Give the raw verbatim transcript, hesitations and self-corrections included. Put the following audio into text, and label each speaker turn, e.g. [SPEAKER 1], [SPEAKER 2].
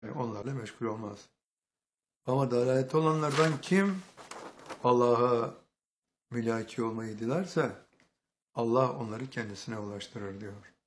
[SPEAKER 1] Yani onlarla meşgul olmaz. Ama dalalette olanlardan kim Allah'a mülaki olmayı dilerse Allah onları kendisine ulaştırır diyor.